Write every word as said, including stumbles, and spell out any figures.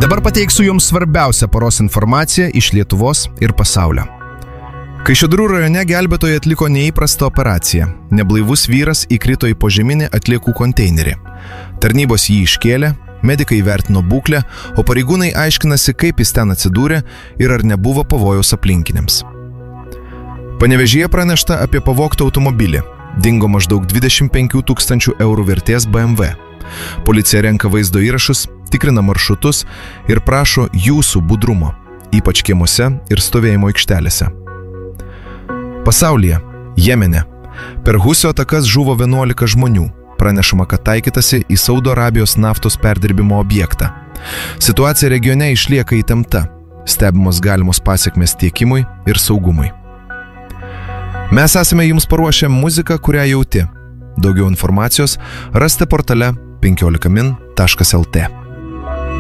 Dabar pateiksiu jums svarbiausią paros informaciją iš Lietuvos ir pasaulio. Kaišiadorių rajone gelbėtojai atliko neįprastą operaciją. Neblaivus vyras įkrito į požeminį atliekų konteinerį. Tarnybos jį iškėlė, medikai įvertino būklę, o pareigūnai aiškinasi, kaip jis ten atsidūrė ir ar nebuvo pavojaus aplinkiniams. Panevėžyje pranešta apie pavogtą automobilį. Dingo maždaug dvidešimt penkių tūkstančių eurų vertės B M W. Policija renka vaizdo įrašus, tikrina maršrutus ir prašo jūsų budrumo, ypač kiemuose ir stovėjimo aikštelėse. Pasaulyje, Jemene, per Husio atakas žuvo vienuolika žmonių, pranešama, kad taikytasi į Saudo Arabijos naftos perdirbimo objektą. Situacija regione išlieka įtempta, stebimos galimos pasekmės tiekimui ir saugumui. Mes esame jums paruošę muziką, kurią jauti. Daugiau informacijos rasite portale penkiolika min taškas el te.